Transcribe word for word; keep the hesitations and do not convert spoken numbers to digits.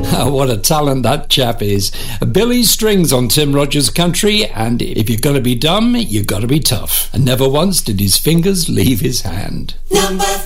What a talent that chap is. Billy Strings on Tim Rogers Country, and if you're going to be dumb, you've got to be tough. And never once did his fingers leave his hand. Number